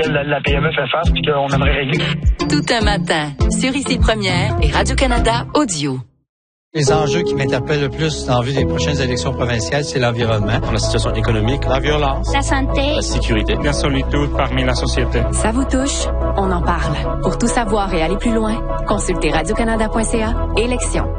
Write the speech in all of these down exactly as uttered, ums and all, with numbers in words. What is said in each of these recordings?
auxquels la, la P M E fait face puis qu'on aimerait régler. Tout un matin, sur Ici Première et Radio-Canada Audio. Les enjeux qui m'interpellent le plus en vue des prochaines élections provinciales, c'est l'environnement, la situation économique, la violence, la santé, la sécurité, la solitude parmi la société. Ça vous touche? On en parle. Pour tout savoir et aller plus loin, consultez radio canada point c a. Élections.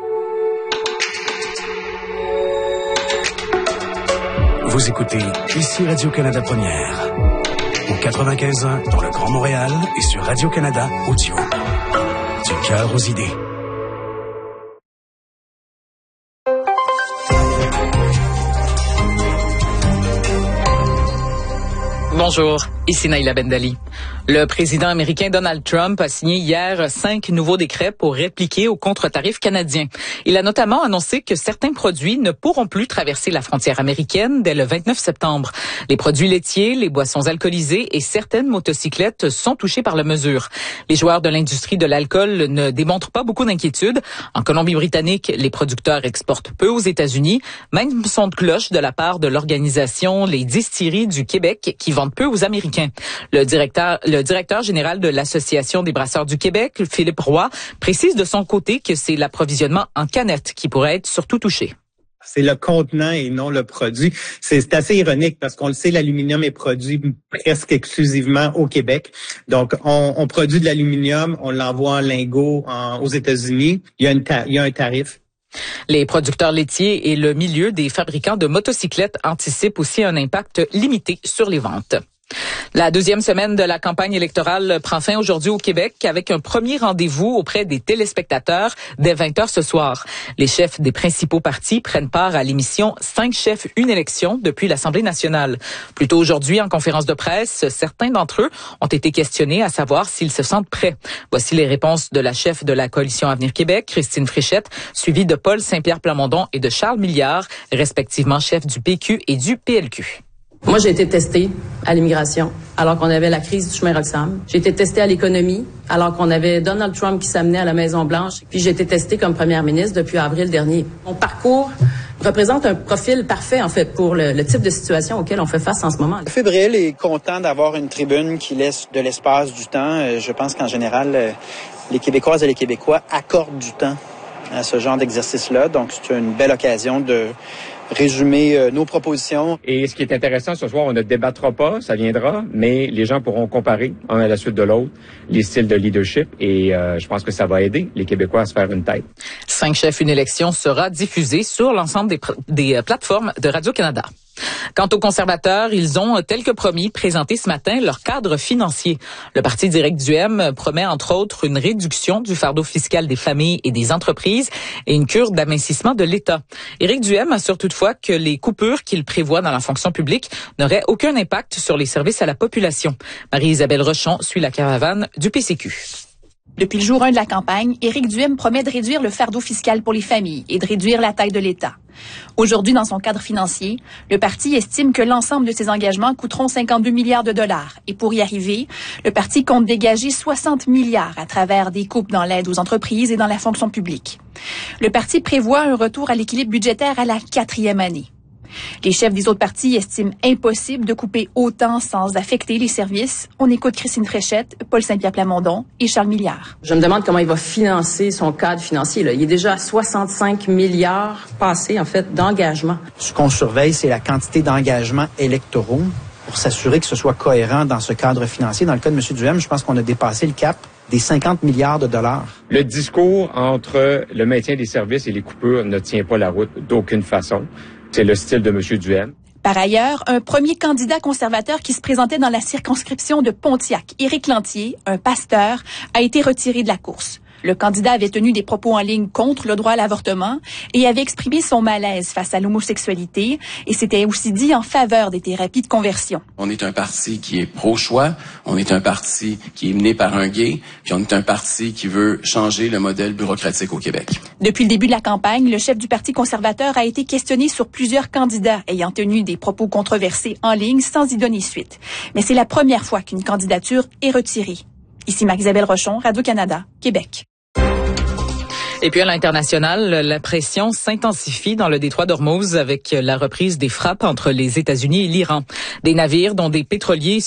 Vous écoutez Ici Radio-Canada Première. Au quatre-vingt-quinze ans dans le Grand Montréal et sur Radio-Canada Audio. Du cœur aux idées. Bonjour, ici Naïla Bendali. Le président américain Donald Trump a signé hier cinq nouveaux décrets pour répliquer aux contre-tarifs canadiens. Il a notamment annoncé que certains produits ne pourront plus traverser la frontière américaine dès le vingt-neuf septembre. Les produits laitiers, les boissons alcoolisées et certaines motocyclettes sont touchés par la mesure. Les joueurs de l'industrie de l'alcool ne démontrent pas beaucoup d'inquiétude. En Colombie-Britannique, les producteurs exportent peu aux États-Unis. Même son de cloche de la part de l'organisation Les Distilleries du Québec qui vendent peu aux Américains. Le directeur, le directeur général de l'Association des brasseurs du Québec, Philippe Roy, précise de son côté que c'est l'approvisionnement en canettes qui pourrait être surtout touché. C'est le contenant et non le produit. C'est, c'est assez ironique parce qu'on le sait, l'aluminium est produit presque exclusivement au Québec. Donc, on, on produit de l'aluminium, on l'envoie en lingots en, aux États-Unis. Il y a, une ta- il y a un tarif. Les producteurs laitiers et le milieu des fabricants de motocyclettes anticipent aussi un impact limité sur les ventes. La deuxième semaine de la campagne électorale prend fin aujourd'hui au Québec avec un premier rendez-vous auprès des téléspectateurs dès vingt heures ce soir. Les chefs des principaux partis prennent part à l'émission Cinq chefs, une élection depuis l'Assemblée nationale. Plus tôt aujourd'hui, en conférence de presse, certains d'entre eux ont été questionnés à savoir s'ils se sentent prêts. Voici les réponses de la chef de la coalition Avenir Québec, Christine Fréchette, suivie de Paul Saint-Pierre Plamondon et de Charles Milliard, respectivement chefs du P Q et du P L Q. Moi, j'ai été testée à l'immigration, alors qu'on avait la crise du chemin Roxham. J'ai été testée à l'économie, alors qu'on avait Donald Trump qui s'amenait à la Maison-Blanche. Puis j'ai été testée comme première ministre depuis avril dernier. Mon parcours représente un profil parfait, en fait, pour le, le type de situation auquel on fait face en ce moment. Fébril est content d'avoir une tribune qui laisse de l'espace, du temps. Je pense qu'en général, les Québécoises et les Québécois accordent du temps à ce genre d'exercice-là. Donc, c'est une belle occasion de résumer euh, nos propositions. Et ce qui est intéressant ce soir, on ne débattra pas, ça viendra, mais les gens pourront comparer, un à la suite de l'autre, les styles de leadership et euh, je pense que ça va aider les Québécois à se faire une tête. Cinq chefs, une élection sera diffusée sur l'ensemble des, pr- des euh, plateformes de Radio-Canada. Quant aux conservateurs, ils ont, tel que promis, présenté ce matin leur cadre financier. Le parti d'Éric Duhem promet entre autres une réduction du fardeau fiscal des familles et des entreprises et une cure d'amincissement de l'État. Éric Duhem assure toutefois que les coupures qu'il prévoit dans la fonction publique n'auraient aucun impact sur les services à la population. Marie-Isabelle Rochon suit la caravane du P C Q. Depuis le jour un de la campagne, Éric Duhem promet de réduire le fardeau fiscal pour les familles et de réduire la taille de l'État. Aujourd'hui, dans son cadre financier, le parti estime que l'ensemble de ses engagements coûteront cinquante-deux milliards de dollars. Et pour y arriver, le parti compte dégager soixante milliards à travers des coupes dans l'aide aux entreprises et dans la fonction publique. Le parti prévoit un retour à l'équilibre budgétaire à la quatrième année. Les chefs des autres partis estiment impossible de couper autant sans affecter les services. On écoute Christine Fréchette, Paul Saint-Pierre Plamondon et Charles Milliard. Je me demande comment il va financer son cadre financier. Là. Il est déjà à soixante-cinq milliards passés, en fait, d'engagement. Ce qu'on surveille, c'est la quantité d'engagements électoraux pour s'assurer que ce soit cohérent dans ce cadre financier. Dans le cas de M. Duhem, je pense qu'on a dépassé le cap des cinquante milliards de dollars. Le discours entre le maintien des services et les coupures ne tient pas la route d'aucune façon. C'est le style de M. Duhem. Par ailleurs, un premier candidat conservateur qui se présentait dans la circonscription de Pontiac, Éric Lantier, un pasteur, a été retiré de la course. Le candidat avait tenu des propos en ligne contre le droit à l'avortement et avait exprimé son malaise face à l'homosexualité et s'était aussi dit en faveur des thérapies de conversion. On est un parti qui est pro-choix, on est un parti qui est mené par un gay, puis on est un parti qui veut changer le modèle bureaucratique au Québec. Depuis le début de la campagne, le chef du Parti conservateur a été questionné sur plusieurs candidats ayant tenu des propos controversés en ligne sans y donner suite. Mais c'est la première fois qu'une candidature est retirée. Ici Marie-Isabelle Rochon, Radio-Canada, Québec. Et puis à l'international, la pression s'intensifie dans le détroit d'Ormuz avec la reprise des frappes entre les États-Unis et l'Iran. Des navires dont des pétroliers